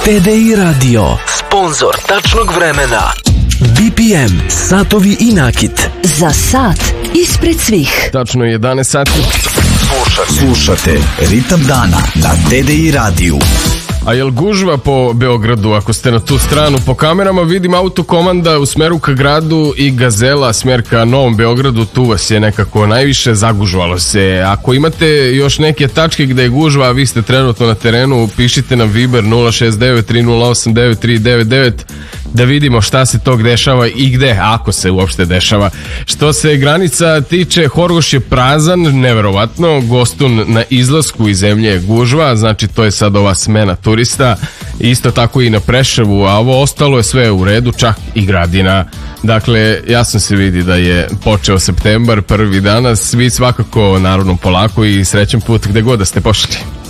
TDI Radio, sponzor tačnog vremena. BPM, satovi i nakit. Za sat ispred svih. Tačno 11 sati. Slušate Ritam dana na TDI radiju. A jel gužva po Beogradu, ako ste na tu stranu? Po kamerama vidim autokomanda u smeru ka gradu i Gazela smer ka Novom Beogradu, tu vas je nekako najviše, zagužvalo se. Ako imate još neke tačke gde je gužva, a vi ste trenutno na terenu, pišite na Viber 069-308-9399 da vidimo šta se tog dešava i gde, ako se uopšte dešava. Što se granica tiče, Horgoš je prazan, neverovatno, Gostun na izlasku iz zemlje je gužva, znači to je sad ova smena turista, isto tako i na Preševu, a ovo ostalo je sve u redu, čak i Gradina. Dakle, jasno se vidi da je počeo septembar, prvi danas, svi svakako naravno polako i srećan put gde god da ste pošli.